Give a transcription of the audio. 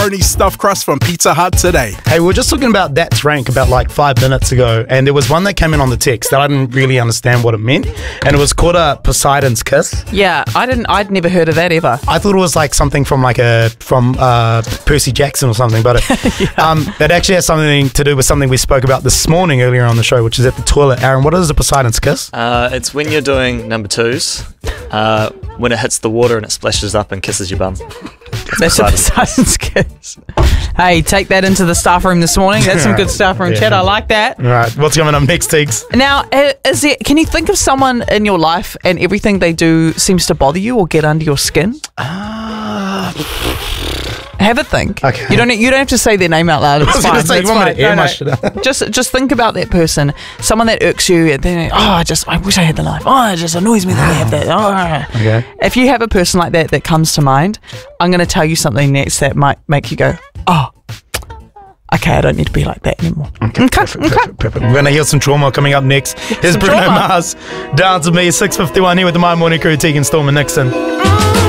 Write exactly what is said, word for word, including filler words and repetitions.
pepperoni stuffed crust from Pizza Hut today. Hey, we were just talking about That's Rank about like five minutes ago, and there was one that came in on the text that I didn't really understand what it meant, and it was called a Poseidon's Kiss. Yeah, I didn't. I'd never heard of that ever. I thought it was like something from like a from uh, Percy Jackson or something, but it, yeah. um, that actually has something to do with something we spoke about this morning earlier on the show, which is at the toilet. Aaron, what is a Poseidon's Kiss? Uh, it's when you're doing number twos, uh, when it hits the water and it splashes up and kisses your bum. That's a Poseidon's Kiss. Hey, take that into the staff room this morning. That's some good staff room Yeah. chat. I like that. All right, what's coming up next, Tiggs? Now, is there, can you think of someone in your life and everything they do seems to bother you or get under your skin? Uh, Have a think. Okay. You don't. You don't have to say their name out loud. It's I was fine. going to say, It's you want fine. me to air No, my no. shit out? Just, just think about that person. Someone that irks you. And then, oh, I just, I wish I had the life. Oh, it just annoys me that I have that. Oh. Okay. If you have a person like that that comes to mind, I'm going to tell you something next that might make you go, oh, okay, I don't need to be like that anymore. Okay, perfect, perfect, perfect. We're going to hear some trauma coming up next. Here's Some Bruno trauma. Mars, Down to Me, six fifty-one here with the My Morning Crew, Tegan Storm and Nixon.